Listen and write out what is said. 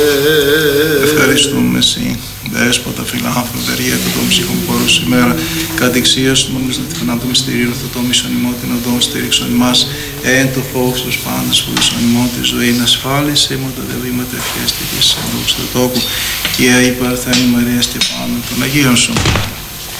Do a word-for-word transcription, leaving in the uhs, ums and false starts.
Ευχαριστούμε εσύ, Δέσποτα, φιλάνθρωπε, περιέτα των ψυχών πόρους σήμερα, κατεξίως του μαγνησνευτικών του μυστηρίων, αυτό το μισον ημών την οδόν στήριξον ημάς, εν το φόβος τους πάντας που ίσον ημών τη ζωή να ασφάλισε, ημών τα δελήματα ευχές τη γης εν δόξου του τόκου, και η παρθένη Μαρίας και πάνω των Αγίων σου.